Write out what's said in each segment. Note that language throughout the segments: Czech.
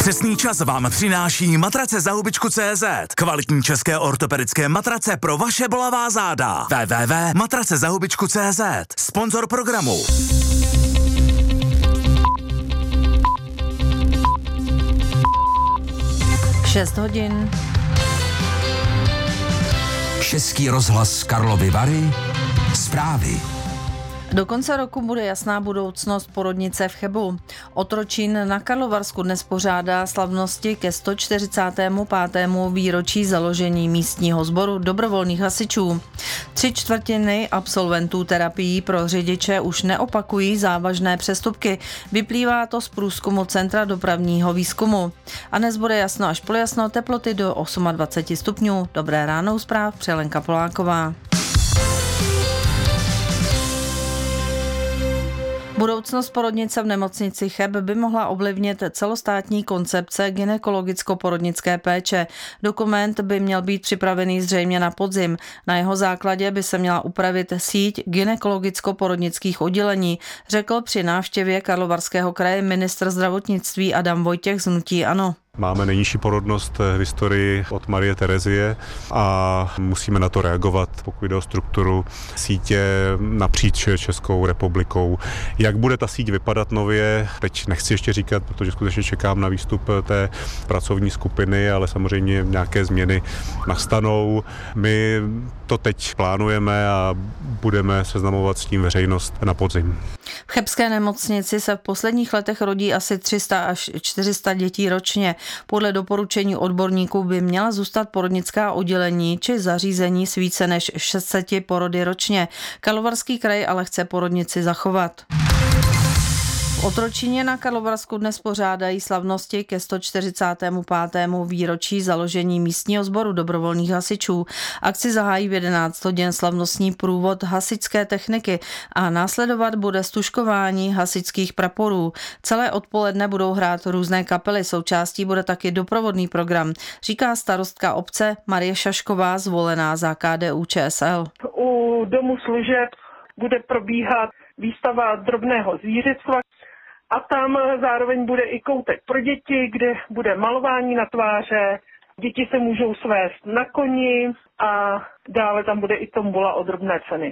Přesný čas vám přináší matrace za hubičku.cz. Kvalitní české ortopedické matrace pro vaše bolavá záda. www.matracezahubičku.cz. Sponzor programu. Šest hodin. Český rozhlas Karlovy Vary. Zprávy. Do konce roku bude jasná budoucnost porodnice v Chebu. Otročín na Karlovarsku dnes pořádá slavnosti ke 145. výročí založení místního sboru dobrovolných hasičů. 3/4 absolventů terapií pro řidiče už neopakují závažné přestupky. Vyplývá to z průzkumu Centra dopravního výzkumu. A dnes bude jasno až polojasno, teploty do 28 stupňů. Dobré ráno, zpráv Lenka Poláková. Budoucnost porodnice v nemocnici Cheb by mohla ovlivnit celostátní koncepce gynekologicko-porodnické péče. Dokument by měl být připravený zřejmě na podzim. Na jeho základě by se měla upravit síť gynekologicko-porodnických oddělení, řekl při návštěvě Karlovarského kraje ministr zdravotnictví Adam Vojtěch z hnutí ANO. Máme nejnižší porodnost v historii od Marie Terezie a musíme na to reagovat, pokud jde o strukturu sítě napříč Českou republikou. Jak bude ta síť vypadat nově, teď nechci ještě říkat, protože skutečně čekám na výstup té pracovní skupiny, ale samozřejmě nějaké změny nastanou. My to teď plánujeme a budeme seznamovat s tím veřejnost na podzim. V chebské nemocnici se v posledních letech rodí asi 300 až 400 dětí ročně. Podle doporučení odborníků by měla zůstat porodnická oddělení či zařízení s více než 600 porody ročně. Karlovarský kraj ale chce porodnici zachovat. V Otročíně na Karlovarsku dnes pořádají slavnosti ke 145. výročí založení místního sboru dobrovolných hasičů. Akci zahájí v 11 hodin slavnostní průvod hasičské techniky a následovat bude stužkování hasičských praporů. Celé odpoledne budou hrát různé kapely, součástí bude taky doprovodný program, říká starostka obce Marie Šašková, zvolená za KDU-ČSL. U domu služeb bude probíhat výstava drobného zvířectva a tam zároveň bude i koutek pro děti, kde bude malování na tváře. Děti se můžou svést na koni a dále tam bude i tombola o drobné ceny.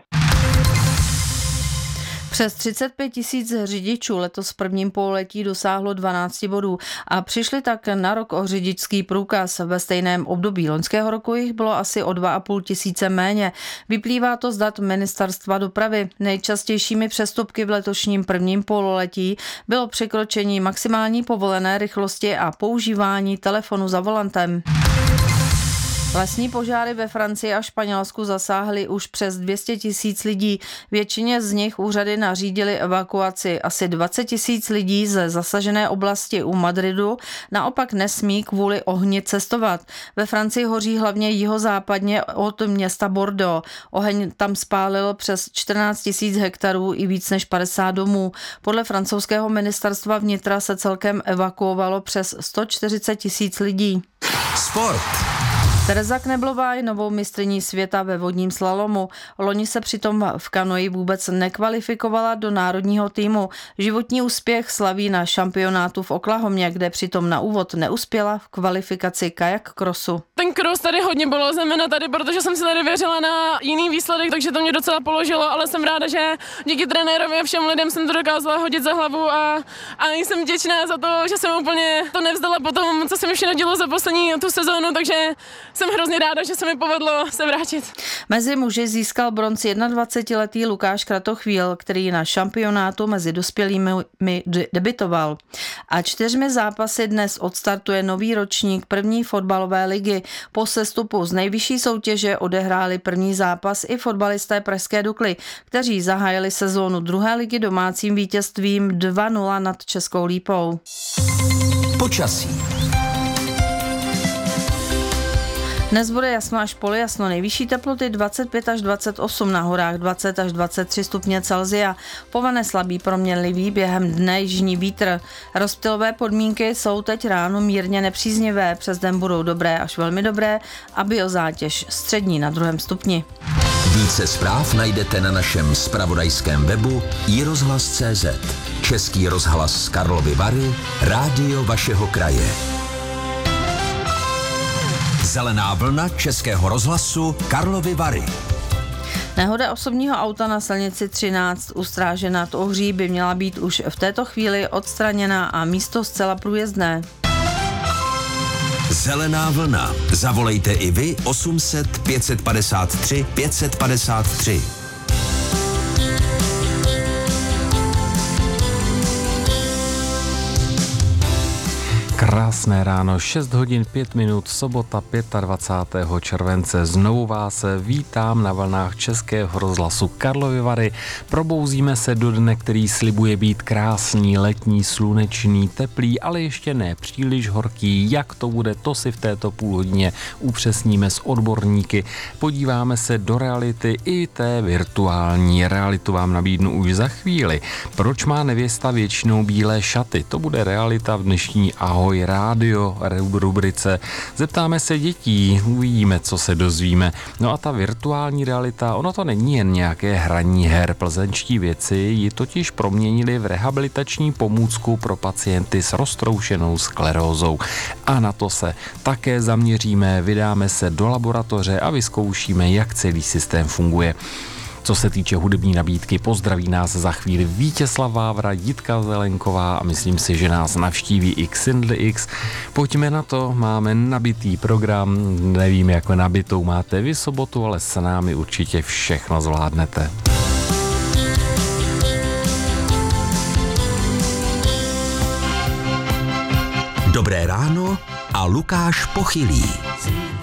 Přes 35 000 řidičů letos v prvním pololetí dosáhlo 12 bodů a přišli tak na rok o řidičský průkaz. Ve stejném období loňského roku jich bylo asi o 2 500 méně. Vyplývá to z dat Ministerstva dopravy. Nejčastějšími přestupky v letošním prvním pololetí bylo překročení maximální povolené rychlosti a používání telefonu za volantem. Lesní požáry ve Francii a Španělsku zasáhly už přes 200 000 lidí. Většině z nich úřady nařídily evakuaci. Asi 20 000 lidí ze zasažené oblasti u Madridu naopak nesmí kvůli ohni cestovat. Ve Francii hoří hlavně jihozápadně od města Bordeaux. Oheň tam spálil přes 14 000 hektarů i víc než 50 domů. Podle francouzského ministerstva vnitra se celkem evakuovalo přes 140 000 lidí. Sport. Tereza Kneblová je novou mistryní světa ve vodním slalomu. Loni se přitom v kanoji vůbec nekvalifikovala do národního týmu. Životní úspěch slaví na šampionátu v Oklahomě, kde přitom na úvod neuspěla v kvalifikaci kajak crossu. Ten cross tady hodně bylo, zejména tady, protože jsem si tady věřila na jiný výsledek, takže to mě docela položilo, ale jsem ráda, že díky trenérovi a všem lidem jsem to dokázala hodit za hlavu a jsem vděčná za to, že jsem úplně to nevzdala po tom, co se mi všechno dělo za poslední tu sezónu, takže jsem hrozně ráda, že se mi povedlo se vrátit. Mezi muži získal bronz 21letý Lukáš Kratochvíl, který na šampionátu mezi dospělými debitoval. A 4 zápasy dnes odstartuje nový ročník první fotbalové ligy. Po sestupu z nejvyšší soutěže odehráli první zápas i fotbalisté Pražské Dukly, kteří zahájili sezónu druhé ligy domácím vítězstvím 2-0 nad Českou Lípou. Počasí. Dnes bude jasno až polojasno, nejvyšší teploty 25 až 28, na horách 20 až 23 stupně Celsia. Povane slabý proměnlivý, během dne jižní vítr. Rozptylové podmínky jsou teď ráno mírně nepříznivé, přes den budou dobré až velmi dobré a biozátěž střední na 2. stupni. Více zpráv najdete na našem zpravodajském webu iRozhlas.cz. Český rozhlas Karlovy Vary, rádio vašeho kraje. Zelená vlna Českého rozhlasu Karlovy Vary. Nehoda osobního auta na silnici 13 u Stráže nad Ohří by měla být už v této chvíli odstraněna a místo zcela průjezdné. Zelená vlna. Zavolejte i vy 800 553 553. Krásné ráno, 6 hodin 5 minut, sobota 25. července. Znovu vás vítám na vlnách Českého rozhlasu Karlovy Vary. Probouzíme se do dne, který slibuje být krásný, letní, slunečný, teplý, ale ještě ne příliš horký. Jak to bude, to si v této půlhodině upřesníme s odborníky. Podíváme se do reality i té virtuální. Realitu vám nabídnu už za chvíli. Proč má nevěsta většinou bílé šaty? To bude realita v dnešní Ahoj rádio rubrice. Zeptáme se dětí, uvidíme, co se dozvíme. No a ta virtuální realita, ono to není jen nějaké hraní her. Plzeňští vědci ji totiž proměnili v rehabilitační pomůcku pro pacienty s roztroušenou sklerózou. A na to se také zaměříme, vydáme se do laboratoře a vyzkoušíme, jak celý systém funguje. Co se týče hudební nabídky, pozdraví nás za chvíli Vítězslav Vávra, Jitka Zelenková a myslím si, že nás navštíví i Xindly X. Pojďme na to, máme nabitý program, nevím, jak nabitou máte vy sobotu, ale s námi určitě všechno zvládnete. Dobré ráno a Lukáš Pochylý.